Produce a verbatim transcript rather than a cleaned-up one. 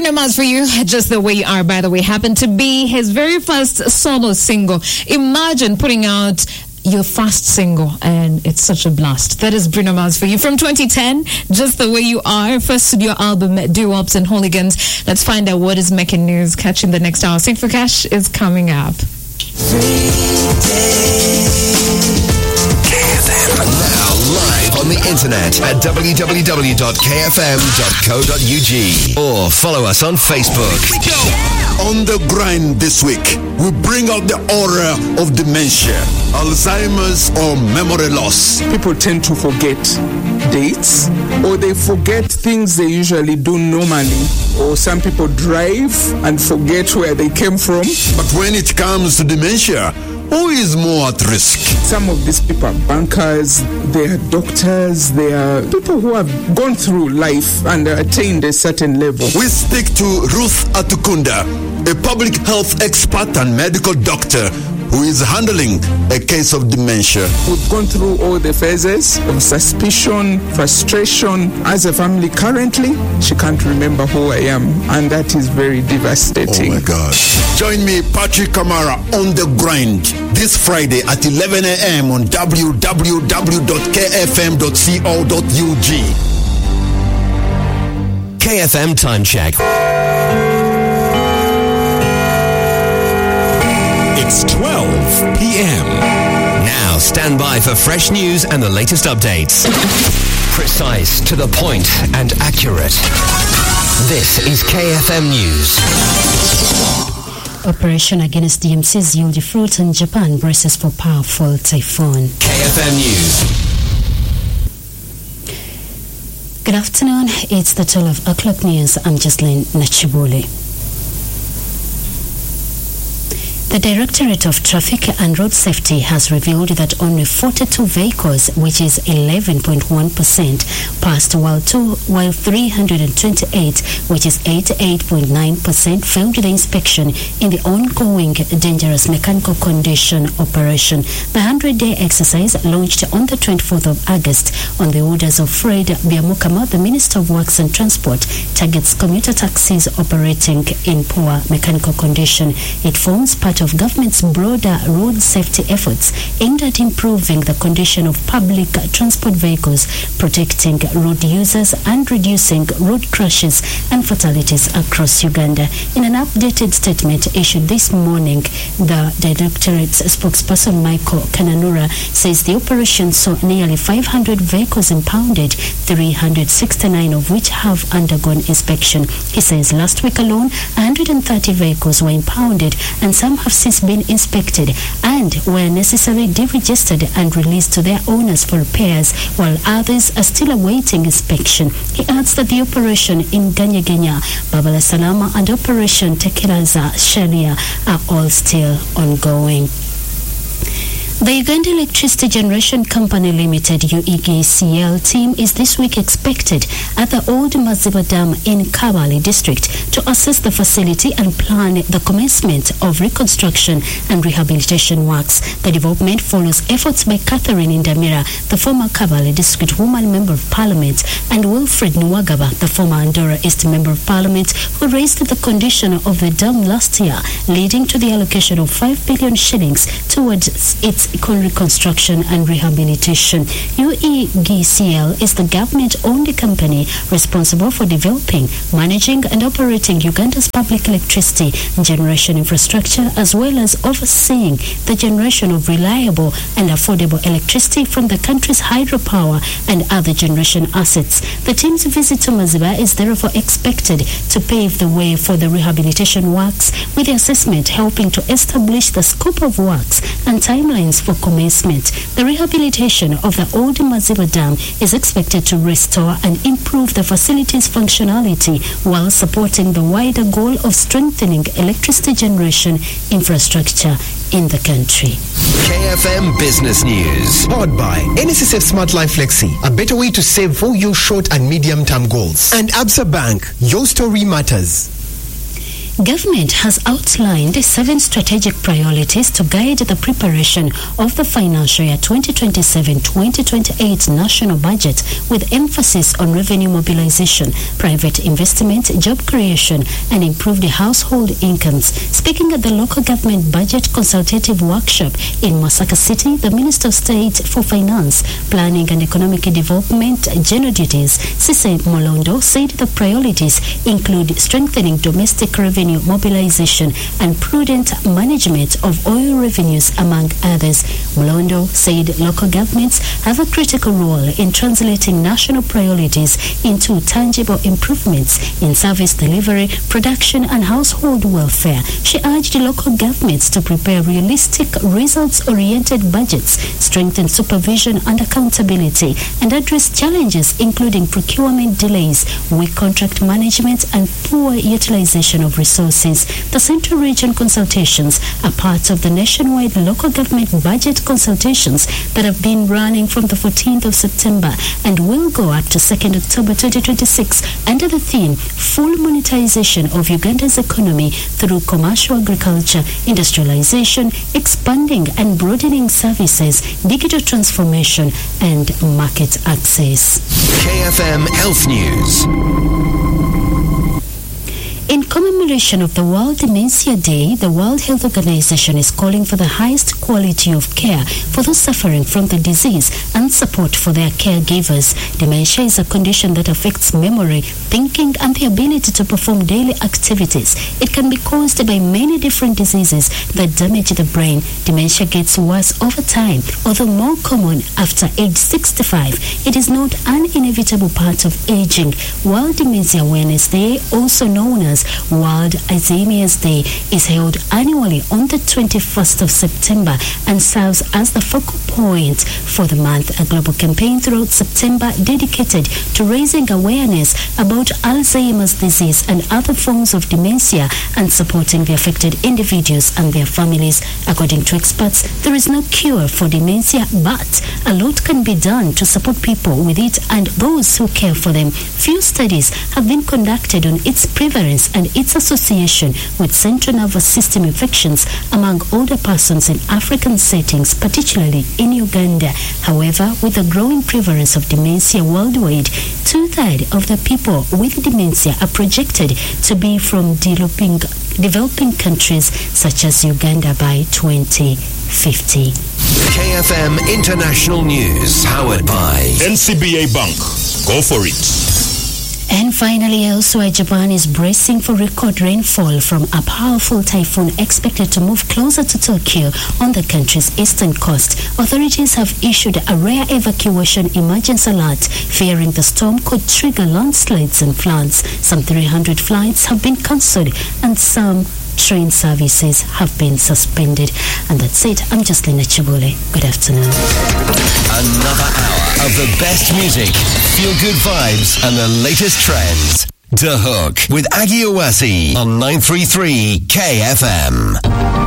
Bruno Mars for you, Just the Way You Are, by the way, happened to be his very first solo single. Imagine putting out your first single and it's such a blast. That is Bruno Mars for you from twenty ten, Just the Way You Are, first studio album, Doo-Wops and Hooligans. Let's find out what is making news. Catching the next hour. Sing for Cash is coming up. Now live on the internet at w w w dot k f m dot co dot u g or follow us on Facebook. On the grind this week, we bring out the aura of dementia, Alzheimer's or memory loss. People tend to forget dates, or they forget things they usually do normally, or some people drive and forget where they came from. But when it comes to dementia, who is more at risk? Some of these people are bankers, they are doctors, they are people who have gone through life and attained a certain level. We speak to Ruth Atukunda, a public health expert and medical doctor who is handling a case of dementia. We've gone through all the phases of suspicion, frustration. As a family currently, she can't remember who I am, and that is very devastating. Oh my God. Join me, Patrick Kamara, on the grind this Friday at eleven a.m. on w w w dot k f m dot co dot u g. K F M Time Check. It's twelve p.m. Now stand by for fresh news and the latest updates. Precise, to the point, and accurate. This is K F M News. Operation against D M Cs yield fruit, and Japan braces for powerful typhoon. K F M News. Good afternoon. It's the twelve o'clock news. I'm Jocelyn Nachibuli. The Directorate of Traffic and Road Safety has revealed that only forty-two vehicles, which is eleven point one percent, passed, while two, while three hundred twenty-eight, which is eighty-eight point nine percent, failed the inspection in the ongoing dangerous mechanical condition operation. The hundred-day exercise, launched on the twenty-fourth of August on the orders of Fred Biamukama, the Minister of Works and Transport, targets commuter taxis operating in poor mechanical condition. It forms part of government's broader road safety efforts aimed at improving the condition of public transport vehicles, protecting road users and reducing road crashes and fatalities across Uganda. In an updated statement issued this morning, the Directorate's spokesperson Michael Kananura says the operation saw nearly five hundred vehicles impounded, three hundred sixty-nine of which have undergone inspection. He says last week alone, one hundred thirty vehicles were impounded and some have since been inspected and where necessary deregistered and released to their owners for repairs, while others are still awaiting inspection. He adds that the operation in Ganyagenya, Babala Salama and Operation Tekelaza Sharia are all still ongoing. The Uganda Electricity Generation Company Limited U E G C L team is this week expected at the Old Maziba Dam in Kabale district to assess the facility and plan the commencement of reconstruction and rehabilitation works. The development follows efforts by Catherine Indamira, the former Kabale district woman member of parliament, and Wilfred Nwagaba, the former Andorra East member of parliament, who raised the condition of the dam last year, leading to the allocation of five billion shillings towards its reconstruction and rehabilitation. U E G C L is the government-owned company responsible for developing, managing and operating Uganda's public electricity generation infrastructure, as well as overseeing the generation of reliable and affordable electricity from the country's hydropower and other generation assets. The team's visit to Maziba is therefore expected to pave the way for the rehabilitation works, with the assessment helping to establish the scope of works and timelines for commencement. The rehabilitation of the old Maziba Dam is expected to restore and improve the facility's functionality while supporting the wider goal of strengthening electricity generation infrastructure in the country. K F M Business News. Powered by N S S F Smart Life Flexi, a better way to save for your short and medium term goals. And Absa Bank, your story matters. Government has outlined seven strategic priorities to guide the preparation of the financial year twenty twenty-seven twenty twenty-eight national budget, with emphasis on revenue mobilization, private investment, job creation, and improved household incomes. Speaking at the local government budget consultative workshop in Masaka City, the Minister of State for Finance, Planning and Economic Development, General Duties, Sise Molondo, said the priorities include strengthening domestic revenue mobilization and prudent management of oil revenues, among others. Molondo said local governments have a critical role in translating national priorities into tangible improvements in service delivery, production, and household welfare. She urged local governments to prepare realistic, results-oriented budgets, strengthen supervision and accountability, and address challenges including procurement delays, weak contract management, and poor utilization of resources. The Central Region consultations are part of the nationwide local government budget consultations that have been running from the fourteenth of September and will go up to second October twenty twenty-six under the theme Full Monetization of Uganda's Economy through Commercial Agriculture, Industrialization, Expanding and Broadening Services, Digital Transformation, and Market Access. K F M Health News. In commemoration of the World Dementia Day, the World Health Organization is calling for the highest quality of care for those suffering from the disease and support for their caregivers. Dementia is a condition that affects memory, thinking, and the ability to perform daily activities. It can be caused by many different diseases that damage the brain. Dementia gets worse over time, although more common after age sixty-five. It is not an inevitable part of aging. World Dementia Awareness Day, also known as World Alzheimer's Day, is held annually on the twenty-first of September and serves as the focal point for the month. A global campaign throughout September dedicated to raising awareness about Alzheimer's disease and other forms of dementia and supporting the affected individuals and their families. According to experts, there is no cure for dementia, but a lot can be done to support people with it and those who care for them. Few studies have been conducted on its prevalence and its association with central nervous system infections among older persons in African settings, particularly in Uganda. However, with the growing prevalence of dementia worldwide, two-thirds of the people with dementia are projected to be from developing, developing countries such as Uganda by twenty fifty. K F M International News, powered by N C B A Bank. Go for it. And finally, elsewhere, Japan is bracing for record rainfall from a powerful typhoon expected to move closer to Tokyo on the country's eastern coast. Authorities have issued a rare evacuation emergency alert, fearing the storm could trigger landslides and floods. Some three hundred flights have been cancelled and some train services have been suspended. And that's it. I'm Jocelyn Chibule. Good afternoon. Another hour of the best music, feel-good vibes, and the latest trends. The Hook with Aggie Owasi on nine three three K F M.